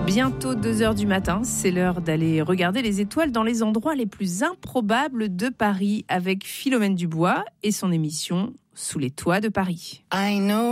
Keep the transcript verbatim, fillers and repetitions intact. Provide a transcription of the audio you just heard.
Bientôt deux heures du matin, c'est l'heure d'aller regarder les étoiles dans les endroits les plus improbables de Paris avec Philomène Dubois et son émission Sous les toits de Paris. I know